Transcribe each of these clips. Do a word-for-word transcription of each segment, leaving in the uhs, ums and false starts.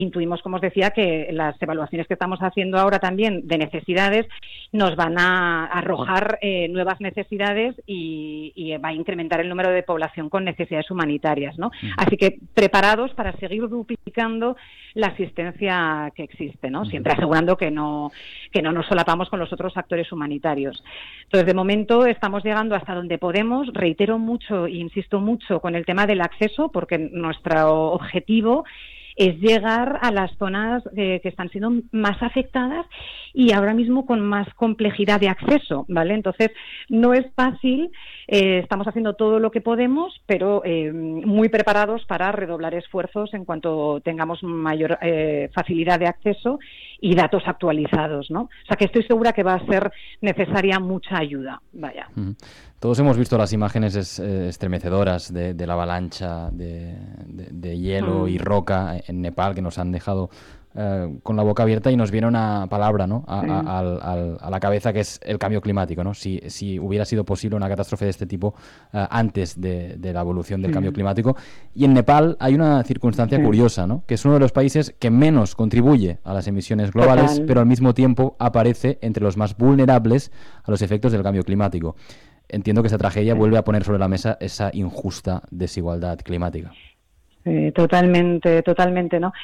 intuimos, como os decía, que las evaluaciones que estamos haciendo ahora también de necesidades nos van a arrojar eh, nuevas necesidades y, y va a incrementar el número de población con necesidades humanitarias, ¿no? Uh-huh. Así que preparados para seguir duplicando la asistencia que existe, ¿no? Siempre asegurando que no, que no nos solapamos con los otros actores humanitarios. Entonces, de momento estamos llegando hasta donde podemos. Reitero mucho e insisto mucho con el tema del acceso, porque nuestro objetivo es llegar a las zonas eh, que están siendo más afectadas y ahora mismo con más complejidad de acceso, ¿vale? Entonces, no es fácil, eh, estamos haciendo todo lo que podemos, pero eh, muy preparados para redoblar esfuerzos en cuanto tengamos mayor eh, facilidad de acceso y datos actualizados, ¿no? O sea, que estoy segura que va a ser necesaria mucha ayuda, vaya. Uh-huh. Todos hemos visto las imágenes es, eh, estremecedoras de, de la avalancha de, de, de hielo uh-huh. y roca en Nepal, que nos han dejado eh, con la boca abierta, y nos viene una palabra, ¿no?, a, uh-huh. a, a, a la cabeza, que es el cambio climático, ¿no? Si, si hubiera sido posible una catástrofe de este tipo eh, antes de, de la evolución del uh-huh. cambio climático. Y en Nepal hay una circunstancia uh-huh. curiosa, ¿no?, que es uno de los países que menos contribuye a las emisiones globales, Total. pero al mismo tiempo aparece entre los más vulnerables a los efectos del cambio climático. Entiendo que esta tragedia vuelve a poner sobre la mesa esa injusta desigualdad climática. Eh, totalmente, totalmente, ¿no?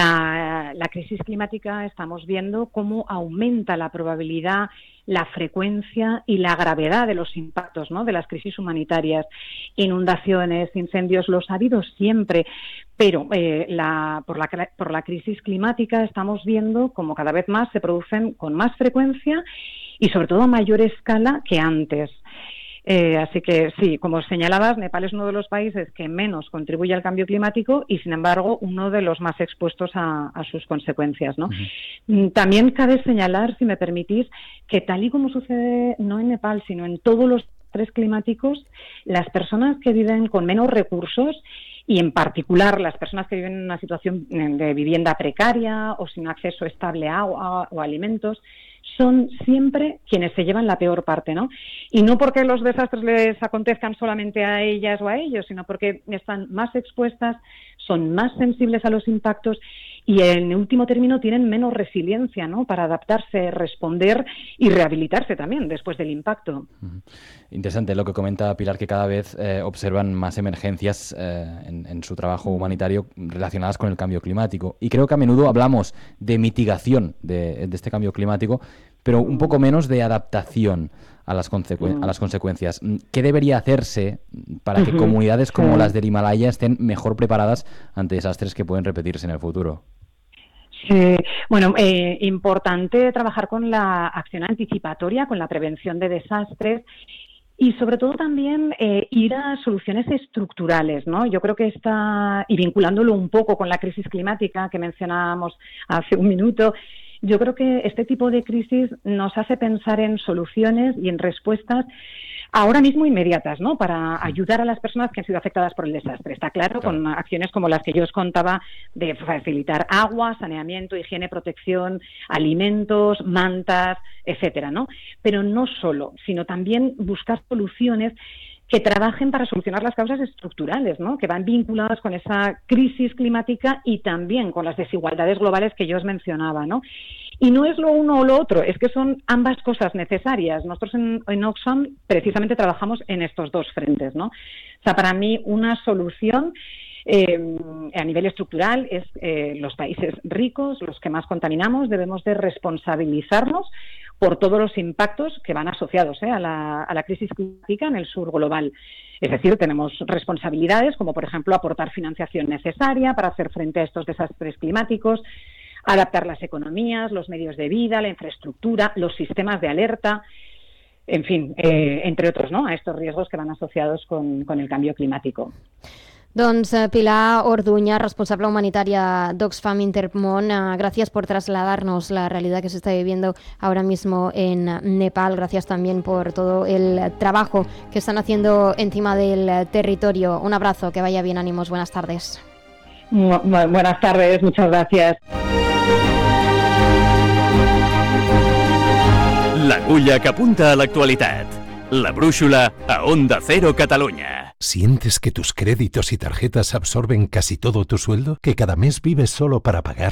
La, la crisis climática, estamos viendo cómo aumenta la probabilidad, la frecuencia y la gravedad de los impactos, ¿no?, de las crisis humanitarias. Inundaciones, incendios, los ha habido siempre, pero eh, la, por, la, por la crisis climática estamos viendo cómo cada vez más se producen con más frecuencia y sobre todo a mayor escala que antes. Eh, así que sí, como señalabas, Nepal es uno de los países que menos contribuye al cambio climático y, sin embargo, uno de los más expuestos a, a sus consecuencias, ¿no? Uh-huh. También cabe señalar, si me permitís, que tal y como sucede no en Nepal, sino en todos los tres climáticos, las personas que viven con menos recursos, y en particular las personas que viven en una situación de vivienda precaria o sin acceso estable a agua o alimentos, son siempre quienes se llevan la peor parte, ¿no? Y no porque los desastres les acontezcan solamente a ellas o a ellos, sino porque están más expuestas, son más sensibles a los impactos y, en último término, tienen menos resiliencia, ¿no?, para adaptarse, responder y rehabilitarse también después del impacto. Interesante lo que comenta Pilar, que cada vez eh, observan más emergencias eh, en, en su trabajo humanitario relacionadas con el cambio climático. Y creo que a menudo hablamos de mitigación de, de este cambio climático, pero un poco menos de adaptación a las, consecu- a las consecuencias. ¿Qué debería hacerse para que uh-huh. comunidades como sí. las del Himalaya estén mejor preparadas ante desastres que pueden repetirse en el futuro? Sí, bueno, eh, importante trabajar con la acción anticipatoria, con la prevención de desastres y, sobre todo, también eh, ir a soluciones estructurales, ¿no? Yo creo que está, y vinculándolo un poco con la crisis climática que mencionábamos hace un minuto, yo creo que este tipo de crisis nos hace pensar en soluciones y en respuestas ahora mismo inmediatas, ¿no?, para ayudar a las personas que han sido afectadas por el desastre. Está claro, claro, con acciones como las que yo os contaba, de facilitar agua, saneamiento, higiene, protección, alimentos, mantas, etcétera, ¿no? Pero no solo, sino también buscar soluciones que trabajen para solucionar las causas estructurales, ¿no?, que van vinculadas con esa crisis climática y también con las desigualdades globales que yo os mencionaba, ¿no? Y no es lo uno o lo otro, es que son ambas cosas necesarias. Nosotros en, en Oxfam precisamente trabajamos en estos dos frentes, ¿no? O sea, para mí una solución eh, a nivel estructural es eh, los países ricos, los que más contaminamos, debemos de responsabilizarnos por todos los impactos que van asociados eh, a, la, a la crisis climática en el sur global. Es decir, tenemos responsabilidades como, por ejemplo, aportar financiación necesaria para hacer frente a estos desastres climáticos, adaptar las economías, los medios de vida, la infraestructura, los sistemas de alerta, en fin, eh, entre otros, ¿no?, a estos riesgos que van asociados con, con el cambio climático. Doncs Pilar Orduña, responsable humanitaria d'Oxfam Intermón, uh, gracias por trasladarnos la realidad que se está viviendo ahora mismo en Nepal. Gracias también por todo el trabajo que están haciendo encima del territorio. Un abrazo, que vaya bien, ánimos, buenas tardes. Bu- buenas tardes, muchas gracias. L'agulla que apunta a l'actualitat. La brúixola a Onda Cero Catalunya. ¿Sientes que tus créditos y tarjetas absorben casi todo tu sueldo? ¿Que cada mes vives solo para pagar